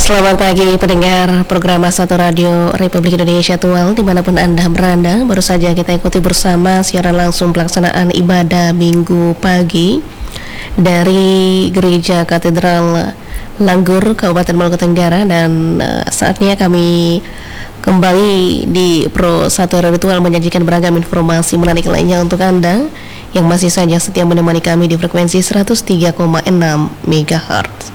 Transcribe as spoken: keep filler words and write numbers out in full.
Selamat pagi pendengar program Satu Radio Republik Indonesia Tual dimanapun Anda berada. Baru saja kita ikuti bersama siaran langsung pelaksanaan ibadah minggu pagi dari Gereja Katedral Langgur, Kabupaten Maluku Tenggara. Dan uh, saatnya kami kembali di Pro Satu Radio Tual menyajikan beragam informasi menarik lainnya untuk Anda yang masih saja setia menemani kami di frekuensi seratus tiga koma enam megahertz.